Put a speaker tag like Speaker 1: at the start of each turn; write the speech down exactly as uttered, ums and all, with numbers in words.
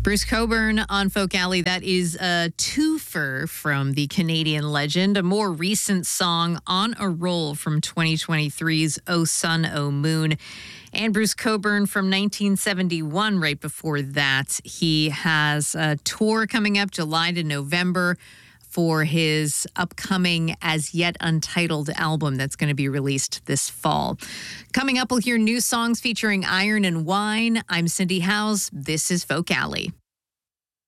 Speaker 1: Bruce Cockburn on Folk Alley. That is a twofer from the Canadian legend, a more recent song on a roll from twenty twenty-three's O Sun, O Moon. And Bruce Cockburn from nineteen seventy-one, right before that. He has a tour coming up July to November for his upcoming As Yet Untitled album that's going to be released this fall. Coming up, we'll hear new songs featuring Iron and Wine. I'm Cindy Howes. This is Folk Alley.